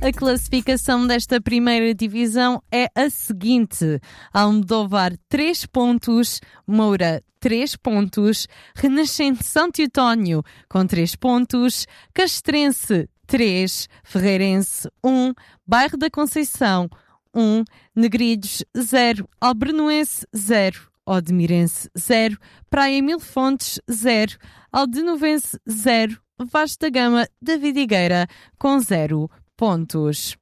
A classificação desta primeira divisão é a seguinte: Almodóvar 3 pontos, Moura 3 pontos, Renascença São Teotónio com 3 pontos, Castrense 3, Ferreirense 1, Bairro da Conceição 1, Negridos 0, Albernoense 0, Odmirense 0, Praia Mil Fontes 0, Aldenovense 0, Vaz da Gama da Vidigueira com 0 pontos.